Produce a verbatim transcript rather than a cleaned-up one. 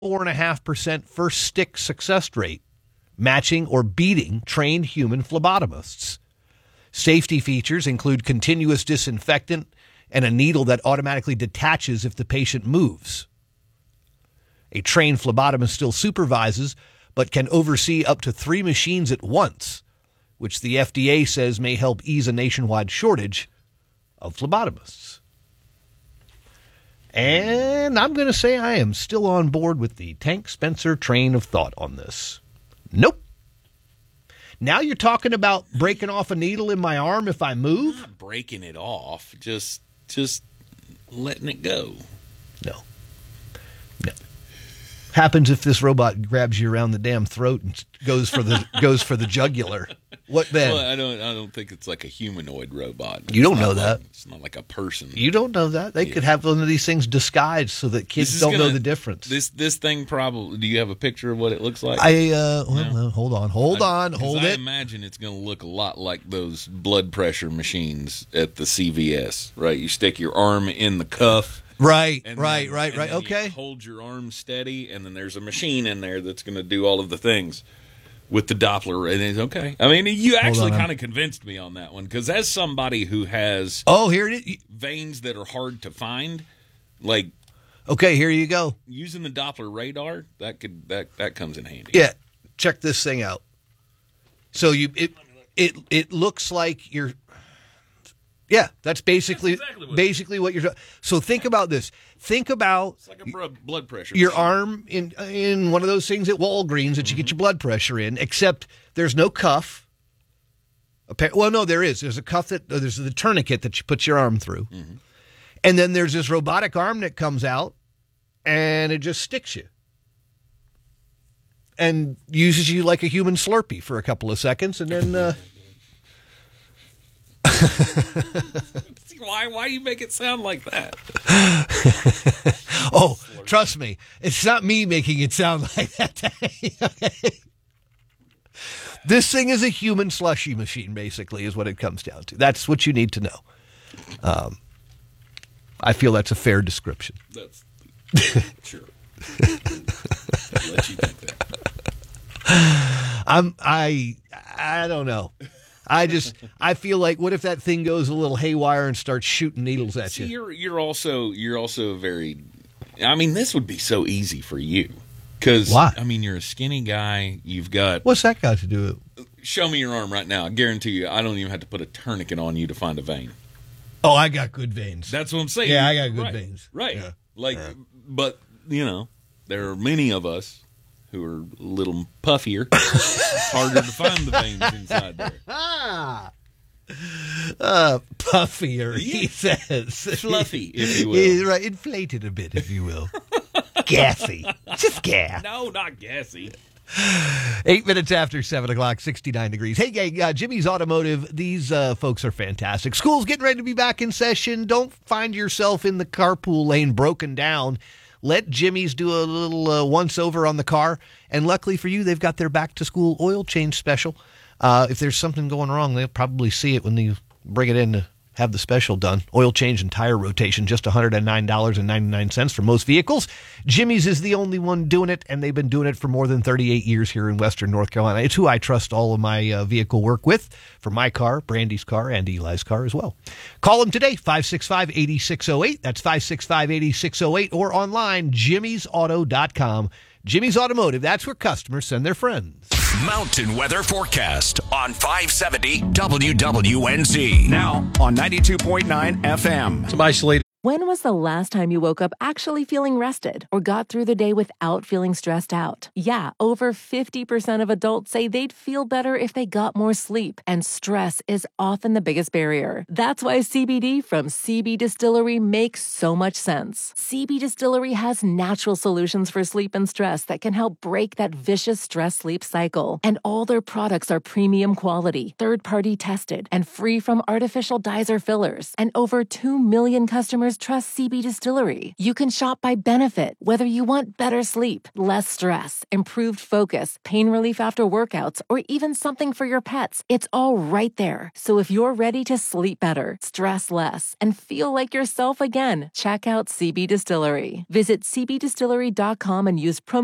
four point five percent first stick success rate, matching or beating trained human phlebotomists. Safety features include continuous disinfectant and a needle that automatically detaches if the patient moves. A trained phlebotomist still supervises, but can oversee up to three machines at once, which the F D A says may help ease a nationwide shortage of phlebotomists. And I'm going to say I am still on board with the Tank Spencer train of thought on this. Nope. Now you're talking about breaking off a needle in my arm if I move? Not breaking it off, just just letting it go. No. No. Happens if this robot grabs you around the damn throat and goes for the goes for the jugular. What then? Well, I don't. I don't think it's like a humanoid robot. You don't It's know not that. like- it's not like a person. You don't know that. They Yeah. could have one of these things disguised so that This kids is don't know gonna- the difference. This this thing probably. Do you have a picture of what it looks like? I uh, well, No. no, hold on, hold I- on, 'cause hold I it. imagine it's going to look a lot like those blood pressure machines at the C V S, right? You stick your arm in the cuff. Right, and right, then- right, and right. then you Okay. hold your arm steady, and then there's a machine in there that's going to do all of the things with the Doppler. And it's okay. I mean, you actually on, kind of convinced me on that one because as somebody who has Oh, here it is. veins that are hard to find, like Okay, here you go. using the Doppler radar, that could that that comes in handy. Yeah, check this thing out. So you it it it looks like you're. Yeah, that's basically That's exactly what it basically what you're. So think about this. Think about It's like a br- blood pressure. your machine. arm in in one of those things at Walgreens that you get your blood pressure in, except there's no cuff. Appa- Well, no, there is. There's a cuff that there's the tourniquet that you put your arm through, and then there's this robotic arm that comes out, and it just sticks you, and uses you like a human Slurpee for a couple of seconds, and then. Uh, Why why you make it sound like that? Oh, trust me, it's not me making it sound like that. This thing is a human slushy machine, basically, is what it comes down to. That's what you need to know. Um, I feel that's a fair description. That's sure. I'll let you think that. I'm I I don't know. I just I feel like what if that thing goes a little haywire and starts shooting needles at See, you? you're you're also you're also very. I mean, this would be so easy for you because Why? I mean, you're a skinny guy. You've got. What's that got to do with it? Show me your arm right now. I guarantee you, I don't even have to put a tourniquet on you to find a vein. Oh, I got good veins. That's what I'm saying. Yeah, I got good Right, veins. Right. Yeah. Like, but you know, there are many of us who are a little puffier. It's harder to find the veins inside there. Ah. Uh, puffier, he Yeah. says. Fluffy, if you will. Yeah, right, inflated a bit, if you will. Gassy. Just gas. No, not gassy. Eight minutes after seven o'clock, sixty-nine degrees. Hey, gang, uh, Jimmy's Automotive. These uh, folks are fantastic. School's getting ready to be back in session. Don't find yourself in the carpool lane broken down. Let Jimmy's do a little uh, once-over on the car. And luckily for you, they've got their back-to-school oil change special. Uh, if there's something going wrong, they'll probably see it when you bring it in to have the special done. Oil change and tire rotation, just one hundred nine dollars and ninety-nine cents for most vehicles. Jimmy's is the only one doing it, and they've been doing it for more than thirty-eight years here in Western North Carolina. It's who I trust all of my uh, vehicle work with for my car, Brandy's car, and Eli's car as well. Call them today, five six five, eight six zero eight. That's five six five, eight six zero eight, or online, jimmys auto dot com. Jimmy's Automotive, that's where customers send their friends. Mountain weather forecast on five seventy W W N Z. Now on ninety-two point nine F M. Some isolated. When was the last time you woke up actually feeling rested or got through the day without feeling stressed out? Yeah, over fifty percent of adults say they'd feel better if they got more sleep, and stress is often the biggest barrier. That's why C B D from C B Distillery makes so much sense. C B Distillery has natural solutions for sleep and stress that can help break that vicious stress-sleep cycle. And all their products are premium quality, third-party tested, and free from artificial dyes or fillers. And over two million customers customers trust C B Distillery. You can shop by benefit, whether you want better sleep, less stress, improved focus, pain relief after workouts, or even something for your pets. It's all right there. So if you're ready to sleep better, stress less, and feel like yourself again, check out C B Distillery. Visit c b distillery dot com and use promo